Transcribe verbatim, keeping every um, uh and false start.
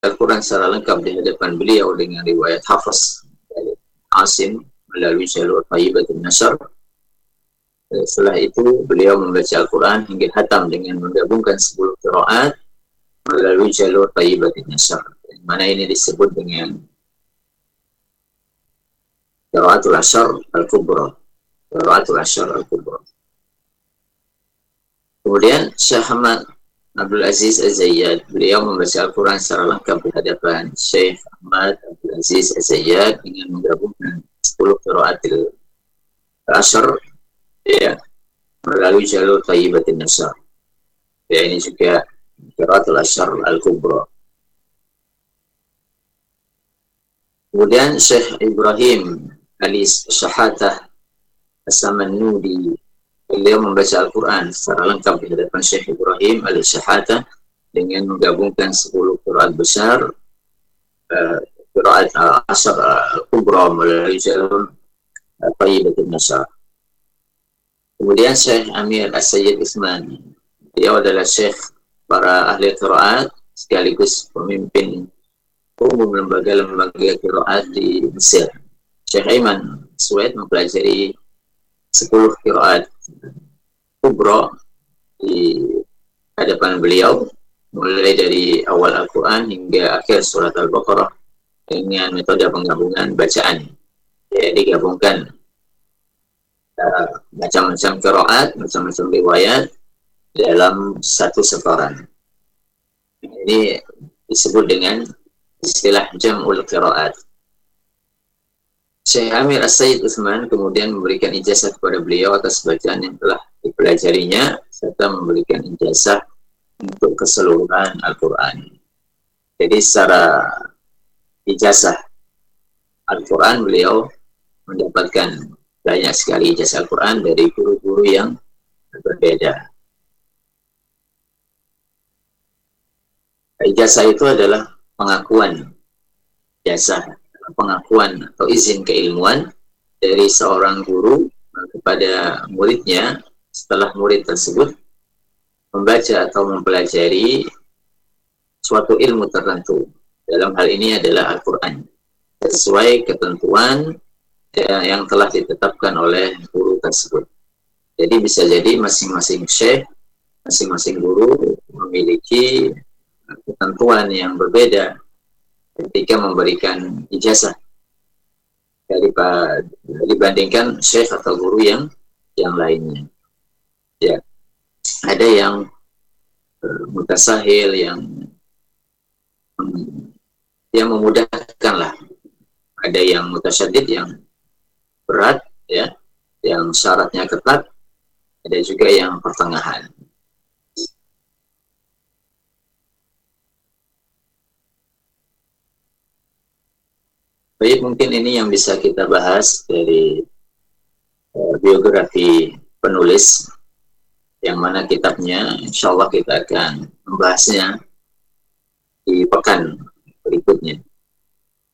Al-Quran secara lengkap di hadapan beliau dengan riwayat Hafiz dari Asim melalui jalur Thayyibatin Nasr. Setelah itu beliau membaca Al-Quran hingga hatam dengan menggabungkan sepuluh qiraat melalui jalur Thayyibatin Nasr. Mana ini disebut dengan Qiraatul Ashr Al-Kubra. Qiraatul Ashr Al-Kubra. Kemudian Syekh Ahmad Abdul Aziz Az-Zayyad, beliau membaca Al-Quran secara lengkap di hadapan Syekh Ahmad Abdul Aziz Az-Zayyad dengan menggabungkan sepuluh qiraatil Ashr ya, melalui jalur Thayyibatin Nasr. Ya, ini juga Qiraatul Ashr Al-Kubra. Kemudian Syekh Ibrahim Ali Syahatah As-Samannudi, beliau membaca Al-Quran secara lengkap di hadapan Syekh Ibrahim Ali Syahatah dengan menggabungkan sepuluh qiraat besar, uh, qiraat Ashr Al-Kubra melalui jalur Thayyibatin Nasr. Kemudian Syekh Amir As-Sayyid Utsman, beliau adalah Syekh para ahli qiraat sekaligus pemimpin umum lembaga-lembaga qiraat di Mesir. Syekh Aiman Suwaid mempelajari sepuluh qiraat kubra di hadapan beliau, mulai dari awal Al-Quran hingga akhir surat Al-Baqarah dengan metode penggabungan bacaan. Ya, digabungkan uh, macam-macam qiraat, macam-macam riwayat dalam satu setoran. Ini disebut dengan istilah jam'ul qiraat. Syekh Amir As-Sayyid Utsman kemudian memberikan ijazah kepada beliau atas bacaan yang telah dipelajarinya, serta memberikan ijazah untuk keseluruhan Al-Quran. Jadi secara ijazah Al-Quran beliau mendapatkan banyak sekali ijazah Al-Quran dari guru-guru yang berbeda. Ijazah itu adalah pengakuan ijazah, pengakuan atau izin keilmuan dari seorang guru kepada muridnya setelah murid tersebut membaca atau mempelajari suatu ilmu tertentu. Dalam hal ini adalah Al-Quran, sesuai ketentuan yang telah ditetapkan oleh guru tersebut. Jadi bisa jadi masing-masing syekh, masing-masing guru memiliki ketentuan yang berbeda ketika memberikan ijazah daripada dibandingkan syekh atau guru yang yang lainnya. Ya, ada yang uh, mutasahil, yang um, yang memudahkan lah. Ada yang mutasyadid, yang berat, ya, yang syaratnya ketat. Ada juga yang pertengahan. Baik, mungkin ini yang bisa kita bahas dari uh, biografi penulis, yang mana kitabnya insya Allah kita akan membahasnya di pekan berikutnya.